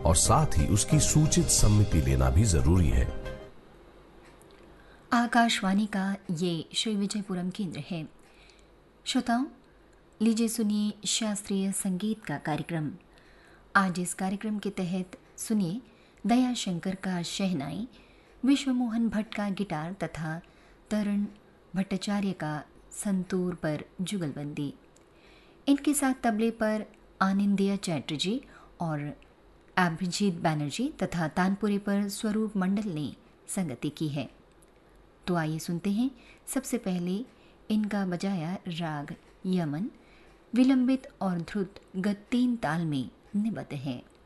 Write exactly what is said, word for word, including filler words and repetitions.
और साथ ही उसकी सूचित सम्मति लेना भी जरूरी है। आकाशवाणी का ये श्री विजयपुरम केंद्र है। श्रोताओं, लीजिए सुनिए शास्त्रीय संगीत का कार्यक्रम। आज इस कार्यक्रम के तहत सुनिए दया शंकर का शहनाई, विश्वमोहन भट्ट का गिटार तथा तरण भट्टाचार्य का संतूर पर जुगलबंदी। इनके साथ तबले पर आनंदिया चैटर्जी और अभिजीत बैनर्जी तथा तानपुरे पर स्वरूप मंडल ने संगति की है। तो आइए सुनते हैं सबसे पहले इनका बजाया राग यमन, विलंबित और ध्रुत गत तीन ताल में निबद्ध है।